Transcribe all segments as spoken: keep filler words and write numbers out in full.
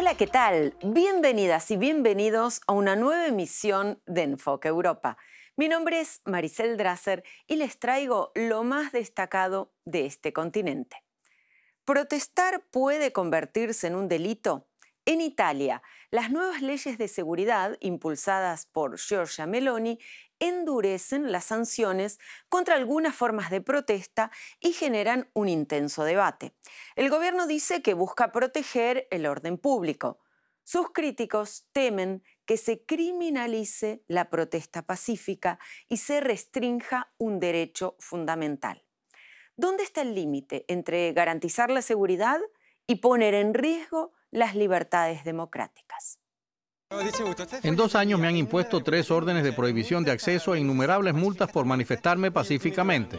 Hola, ¿qué tal? Bienvenidas y bienvenidos a una nueva emisión de Enfoque Europa. Mi nombre es Maricel Drasser y les traigo lo más destacado de este continente. ¿Protestar puede convertirse en un delito? En Italia, las nuevas leyes de seguridad impulsadas por Giorgia Meloni endurecen las sanciones contra algunas formas de protesta y generan un intenso debate. El gobierno dice que busca proteger el orden público. Sus críticos temen que se criminalice la protesta pacífica y se restrinja un derecho fundamental. ¿Dónde está el límite entre garantizar la seguridad y poner en riesgo las libertades democráticas? En dos años me han impuesto tres órdenes de prohibición de acceso e innumerables multas por manifestarme pacíficamente.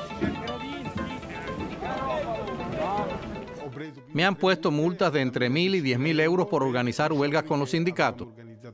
Me han puesto multas de entre mil y diez mil euros por organizar huelgas con los sindicatos.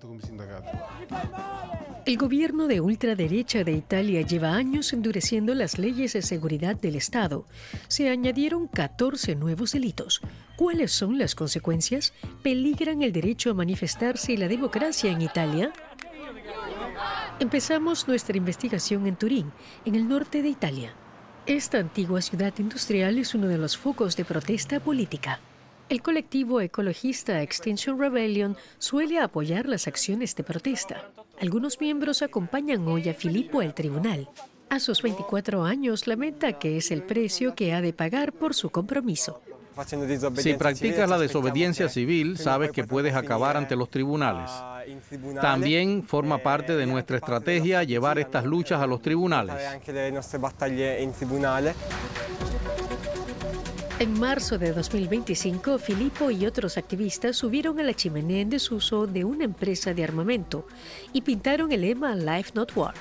El gobierno de ultraderecha de Italia lleva años endureciendo las leyes de seguridad del Estado. Se añadieron catorce nuevos delitos. ¿Cuáles son las consecuencias? ¿Peligran el derecho a manifestarse y la democracia en Italia? Empezamos nuestra investigación en Turín, en el norte de Italia. Esta antigua ciudad industrial es uno de los focos de protesta política. El colectivo ecologista Extinction Rebellion suele apoyar las acciones de protesta. Algunos miembros acompañan hoy a Filippo al tribunal. A sus veinticuatro años lamenta que es el precio que ha de pagar por su compromiso. Si practicas la desobediencia civil, sabes que puedes acabar ante los tribunales. También forma parte de nuestra estrategia llevar estas luchas a los tribunales. En marzo de dos mil veinticinco, Filippo y otros activistas subieron a la chimenea en desuso de una empresa de armamento y pintaron el lema Life Not War.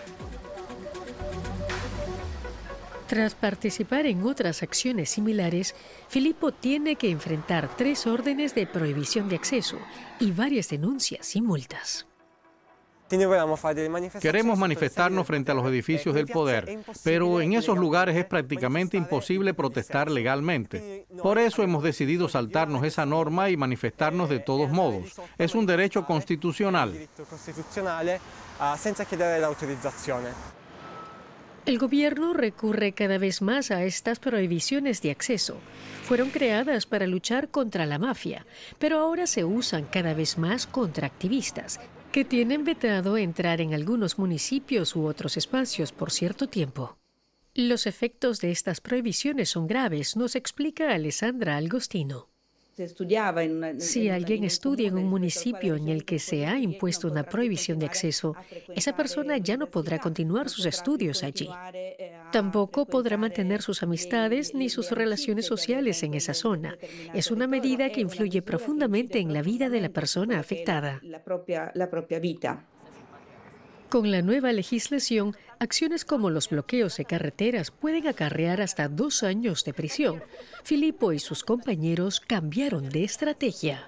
Tras participar en otras acciones similares, Filippo tiene que enfrentar tres órdenes de prohibición de acceso y varias denuncias y multas. Queremos manifestarnos frente a los edificios del poder, pero en esos lugares es prácticamente imposible protestar legalmente. Por eso hemos decidido saltarnos esa norma y manifestarnos de todos modos. Es un derecho constitucional. El gobierno recurre cada vez más a estas prohibiciones de acceso. Fueron creadas para luchar contra la mafia, pero ahora se usan cada vez más contra activistas que tienen vetado entrar en algunos municipios u otros espacios por cierto tiempo. Los efectos de estas prohibiciones son graves, nos explica Alessandra Agostino. Si alguien estudia en un municipio en el que se ha impuesto una prohibición de acceso, esa persona ya no podrá continuar sus estudios allí. Tampoco podrá mantener sus amistades ni sus relaciones sociales en esa zona. Es una medida que influye profundamente en la vida de la persona afectada. Con la nueva legislación, acciones como los bloqueos de carreteras pueden acarrear hasta dos años de prisión. Filippo y sus compañeros cambiaron de estrategia.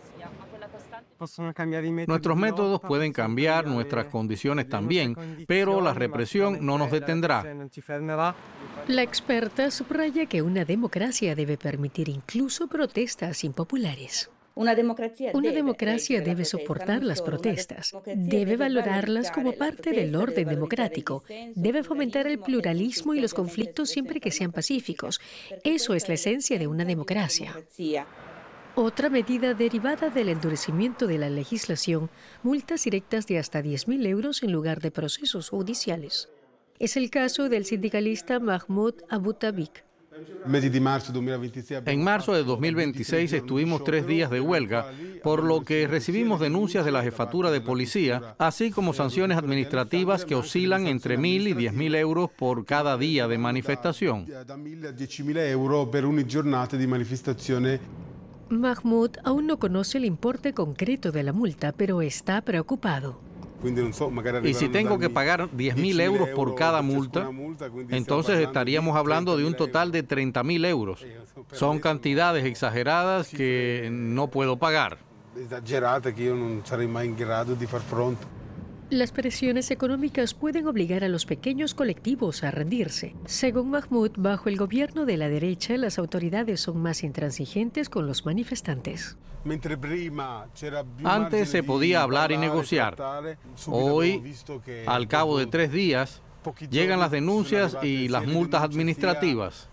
Nuestros métodos pueden cambiar, nuestras condiciones también, pero la represión no nos detendrá. La experta subraya que una democracia debe permitir incluso protestas impopulares. Una democracia, Una democracia debe soportar las protestas, debe valorarlas como parte del orden democrático, debe fomentar el pluralismo y los conflictos siempre que sean pacíficos. Eso es la esencia de una democracia. Otra medida derivada del endurecimiento de la legislación, multas directas de hasta diez mil euros en lugar de procesos judiciales. Es el caso del sindicalista Mahmoud Abutabik. En marzo de dos mil veintiséis estuvimos tres días de huelga, por lo que recibimos denuncias de la jefatura de policía, así como sanciones administrativas que oscilan entre mil y diez mil euros por cada día de manifestación. Mahmoud aún no conoce el importe concreto de la multa, pero está preocupado. Y si tengo que pagar diez mil euros por cada multa, entonces estaríamos hablando de un total de treinta mil euros. Son cantidades exageradas Las presiones económicas pueden obligar a los pequeños colectivos a rendirse. Según Mahmoud, bajo el gobierno de la derecha, las autoridades son más intransigentes con los manifestantes. Antes se podía hablar y negociar. Hoy, al cabo de tres días, llegan las denuncias y las multas administrativas.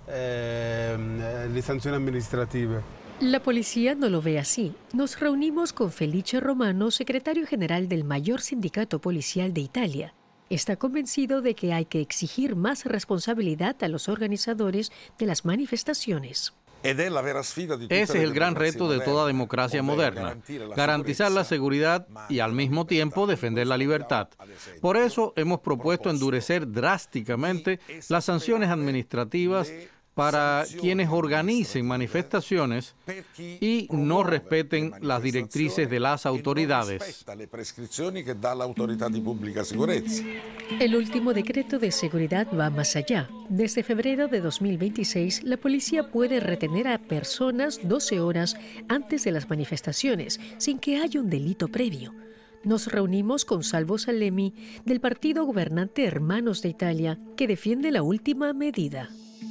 La policía no lo ve así. Nos reunimos con Felice Romano, secretario general del mayor sindicato policial de Italia. Está convencido de que hay que exigir más responsabilidad a los organizadores de las manifestaciones. Ese es el gran reto de toda democracia moderna, garantizar la seguridad y al mismo tiempo defender la libertad. Por eso hemos propuesto endurecer drásticamente las sanciones administrativas para quienes organicen manifestaciones y no respeten las directrices de las autoridades. El último decreto de seguridad va más allá. Desde febrero de dos mil veintiséis, la policía puede retener a personas doce horas antes de las manifestaciones, sin que haya un delito previo. Nos reunimos con Salvo Salemi, del partido gobernante Hermanos de Italia, que defiende la última medida.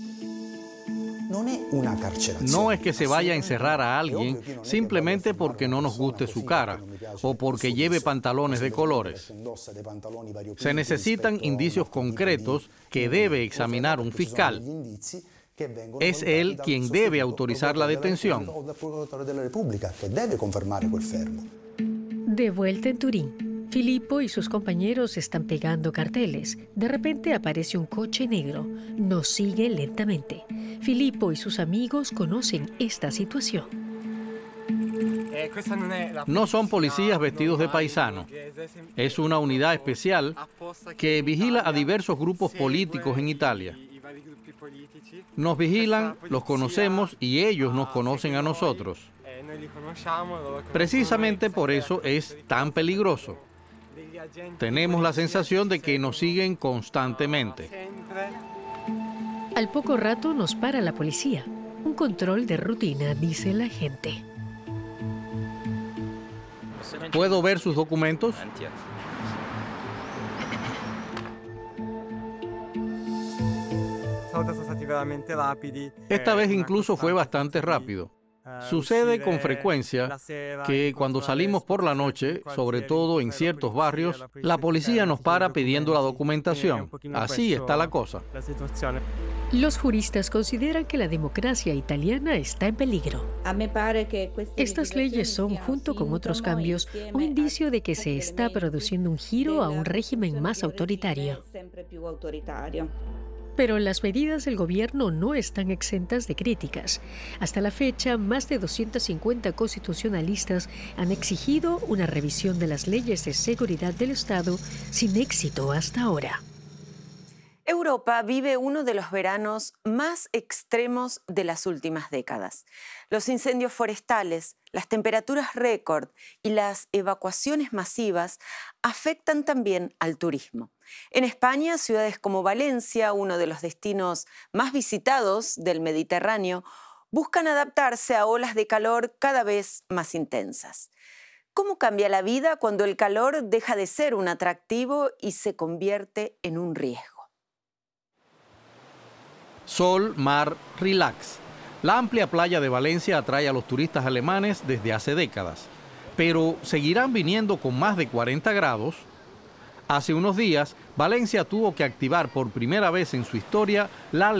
No es que se vaya a encerrar a alguien simplemente porque no nos guste su cara o porque lleve pantalones de colores. Se necesitan indicios concretos que debe examinar un fiscal. Es él quien debe autorizar la detención. De vuelta en Turín, Filippo y sus compañeros están pegando carteles. De repente aparece un coche negro. Nos sigue lentamente. Filippo y sus amigos conocen esta situación. No son policías vestidos de paisano. Es una unidad especial que vigila a diversos grupos políticos en Italia. Nos vigilan, los conocemos y ellos nos conocen a nosotros. Precisamente por eso es tan peligroso. Tenemos la sensación de que nos siguen constantemente. Al poco rato nos para la policía. Un control de rutina, dice la gente. ¿Puedo ver sus documentos? Esta vez incluso fue bastante rápido. Sucede con frecuencia que cuando salimos por la noche, sobre todo en ciertos barrios, la policía nos para pidiendo la documentación. Así está la cosa. Los juristas consideran que la democracia italiana está en peligro. Estas leyes son, junto con otros cambios, un indicio de que se está produciendo un giro a un régimen más autoritario. Pero las medidas del gobierno no están exentas de críticas. Hasta la fecha, más de doscientos cincuenta constitucionalistas han exigido una revisión de las leyes de seguridad del Estado sin éxito hasta ahora. Europa vive uno de los veranos más extremos de las últimas décadas. Los incendios forestales, las temperaturas récord y las evacuaciones masivas afectan también al turismo. En España, ciudades como Valencia, uno de los destinos más visitados del Mediterráneo, buscan adaptarse a olas de calor cada vez más intensas. ¿Cómo cambia la vida cuando el calor deja de ser un atractivo y se convierte en un riesgo? Sol, mar, relax. La amplia playa de Valencia atrae a los turistas alemanes desde hace décadas. Pero ¿seguirán viniendo con más de cuarenta grados? Hace unos días, Valencia tuvo que activar por primera vez en su historia la